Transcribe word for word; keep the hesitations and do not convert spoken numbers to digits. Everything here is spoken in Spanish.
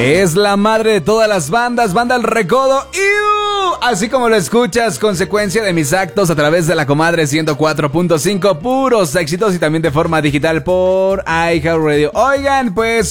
Es la madre de todas las bandas, Banda El Recodo. ¡Iu! Así como lo escuchas, consecuencia de mis actos a través de la Comadre ciento cuatro punto cinco, puros éxitos y también de forma digital por iHeartRadio. Oigan, pues